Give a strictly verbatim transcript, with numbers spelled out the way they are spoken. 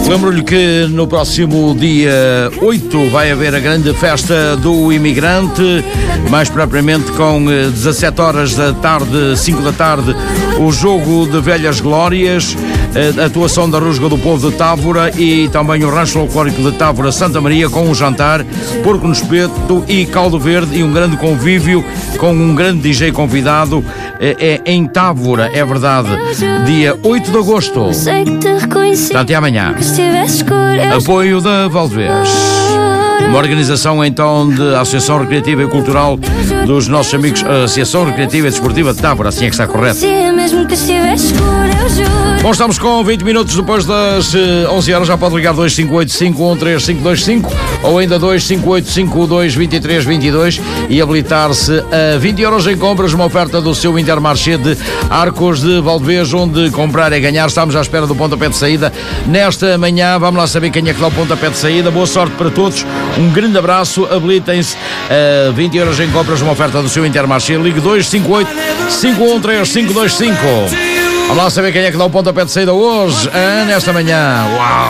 Lembro-lhe que no próximo dia oito vai haver a grande festa do imigrante, mais propriamente com dezassete horas da tarde, cinco da tarde, o jogo de velhas glórias, a atuação da Rusga do Povo de Távora e também o rancho folclórico de Távora Santa Maria com um jantar, porco no espeto e caldo verde e um grande convívio com um grande D J convidado. É em Távora, é verdade, dia oito de agosto. Portanto, é amanhã. Apoio da Valdevez. Uma organização então da Associação Recreativa e Cultural dos nossos amigos, a Associação Recreativa e Desportiva de Távora, assim é que está correto. Bom, estamos com vinte minutos depois das onze horas, já pode ligar dois cinco oito cinco um três cinco dois cinco ou ainda dois cinco oito cinco dois dois três dois dois e habilitar-se a vinte euros em compras, uma oferta do seu Intermarché de Arcos de Valdevez, onde comprar é ganhar. Estamos à espera do pontapé de saída nesta manhã. Vamos lá saber quem é que dá o pontapé de saída. Boa sorte para todos, um grande abraço, habilitem-se a vinte euros em compras, uma oferta do seu Intermarché. Ligue dois cinco oito cinco um três cinco dois cinco. Vamos lá saber quem é que dá o pontapé de saída hoje, nesta manhã. Uau!